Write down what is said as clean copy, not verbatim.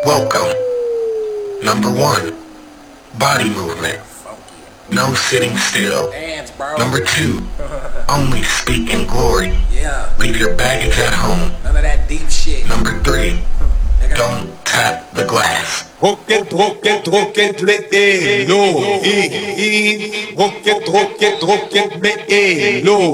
Welcome. Number 1, body movement. No sitting still. Dance, bro. Number 2, only speak in glory. Yeah. Leave your baggage at home. None of that deep shit. Number 3, don't tap the glass. Rocket, let it low. Rocket, let it low.